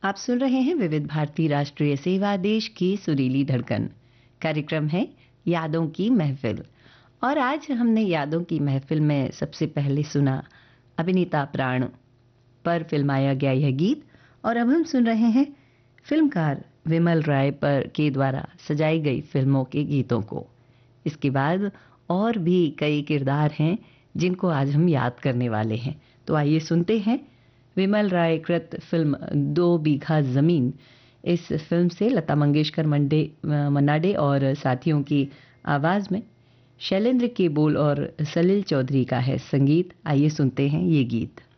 आप सुन रहे हैं विविध भारती राष्ट्रीय सेवा देश की सुरीली धड़कन। कार्यक्रम है यादों की महफिल। और आज हमने यादों की महफिल में सबसे पहले सुना अभिनेता प्राण पर फिल्माया गया यह गीत। और अब हम सुन रहे हैं फिल्मकार विमल राय पर के द्वारा सजाई गई फिल्मों के गीतों को। इसके बाद और भी कई किरदार हैं जिनको आज हम याद करने वाले हैं। तो आइए सुनते हैं विमल राय कृत फिल्म 2 बीघा जमीन। इस फिल्म से लता मंगेशकर मन्नाडे और साथियों की आवाज में शैलेंद्र के बोल और सलील चौधरी का है संगीत। आइए सुनते हैं ये गीत।